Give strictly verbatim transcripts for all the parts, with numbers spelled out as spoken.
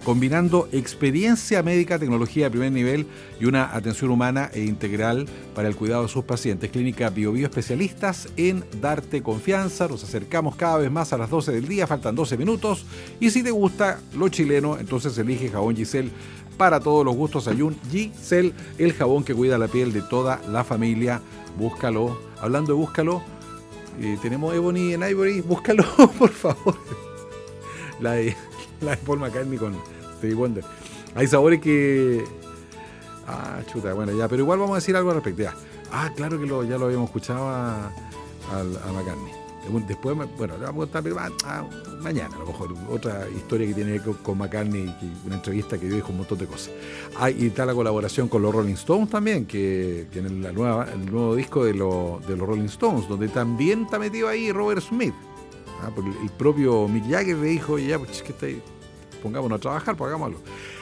combinando experiencia médica, tecnología de primer nivel y una atención humana e integral para el cuidado de sus pacientes. Clínica Bio Bio, especialistas en darte confianza. Nos acercamos cada vez más a las doce del día, faltan doce minutos. Y si te gusta lo chileno, entonces elige jabón Giselle. Para todos los gustos hay un Giselle, el jabón que cuida la piel de toda la familia. Búscalo. Hablando de búscalo, eh, tenemos Ebony en Ivory. Búscalo, por favor. La de, la de Paul McCartney con Stevie Wonder. Hay sabores que... Ah, chuta, bueno, ya. Pero igual vamos a decir algo al respecto. Ya. Ah, claro que lo, ya lo habíamos escuchado a, a, a McCartney. Después, bueno, le vamos a contar ah, mañana, a lo mejor, otra historia que tiene con, con McCartney, una entrevista que dio dijo un montón de cosas. Ah, y está la colaboración con los Rolling Stones también, que tienen la nueva, el nuevo disco de, lo, de los Rolling Stones, donde también está metido ahí Robert Smith. Ah, porque el propio Mick Jagger le dijo, ya, pues que está ahí, pongámonos a trabajar, pues hagámoslo.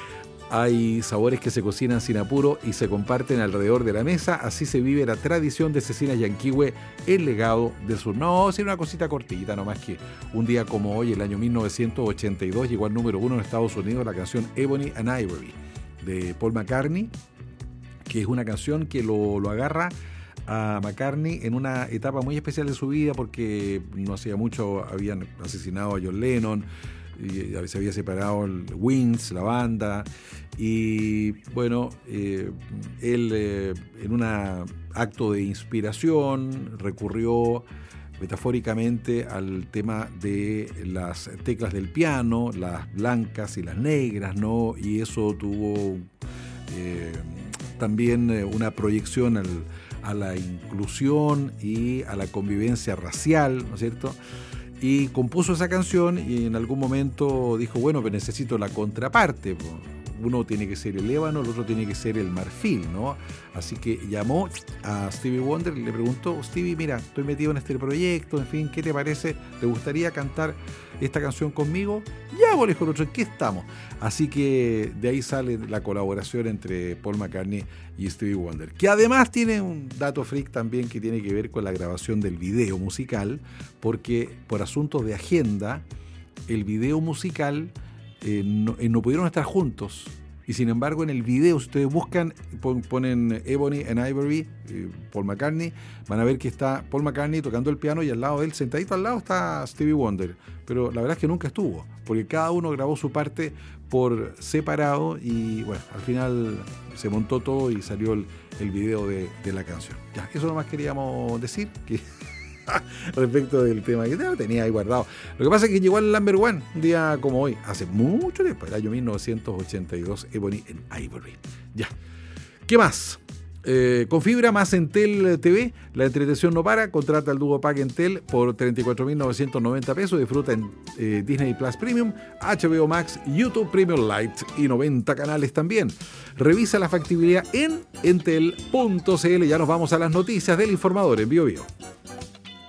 Hay sabores que se cocinan sin apuro y se comparten alrededor de la mesa. Así se vive la tradición de Cecina Yanquihue, el legado del sur. No, sí, una cosita cortita, nomás que un día como hoy, el año mil novecientos ochenta y dos, llegó al número uno en Estados Unidos la canción Ebony and Ivory de Paul McCartney, que es una canción que lo, lo agarra a McCartney en una etapa muy especial de su vida, porque no hacía mucho habían asesinado a John Lennon, y se había separado el Wings, la banda, y bueno, eh, él eh, en un acto de inspiración recurrió metafóricamente al tema de las teclas del piano, las blancas y las negras, ¿no? Y eso tuvo eh, también una proyección al, a la inclusión y a la convivencia racial, ¿no es cierto? Y compuso esa canción y en algún momento dijo, bueno, pero necesito la contraparte. Uno tiene que ser el ébano, el otro tiene que ser el marfil, ¿no? Así que llamó a Stevie Wonder y le preguntó, Stevie, mira, estoy metido en este proyecto, en fin, ¿qué te parece? ¿Te gustaría cantar esta canción conmigo? Ya, pues, le dijo el otro, ¿en qué estamos? Así que de ahí sale la colaboración entre Paul McCartney y Stevie Wonder, que además tiene un dato freak también que tiene que ver con la grabación del video musical, porque por asuntos de agenda, el video musical eh, no, eh, no pudieron estar juntos. Y sin embargo, en el video, si ustedes buscan, ponen Ebony and Ivory, eh, Paul McCartney, van a ver que está Paul McCartney tocando el piano y al lado de él, sentadito al lado, está Stevie Wonder. Pero la verdad es que nunca estuvo, porque cada uno grabó su parte por separado y bueno, al final se montó todo y salió el, el video de, de la canción. Ya, eso nomás queríamos decir, que respecto del tema que tenía ahí guardado. Lo que pasa es que llegó al number one un día como hoy, hace mucho tiempo, el año mil novecientos ochenta y dos, Ebony and Ivory. Ya. ¿Qué más? Eh, con fibra más Entel T V, la entretención no para. Contrata el Duo Pack Entel por treinta y cuatro mil novecientos noventa pesos. Disfruta en eh, Disney Plus Premium, H B O Max, YouTube Premium Lite y noventa canales también. Revisa la factibilidad en entel punto c l. Ya nos vamos a las noticias del informador en Bio Bio.